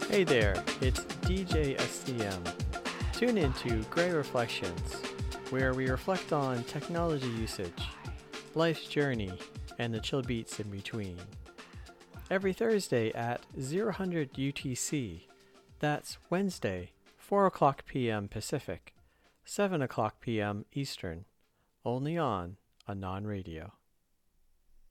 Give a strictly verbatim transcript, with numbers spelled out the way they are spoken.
Hey there, it's D J S C M. Tune into Grey Reflections, where we reflect on technology usage, life's journey, and the chill beats in between. Every Thursday at zero hundred U T C. That's Wednesday, four o'clock p.m. Pacific, seven o'clock p.m. Eastern. Only on Anon Radio.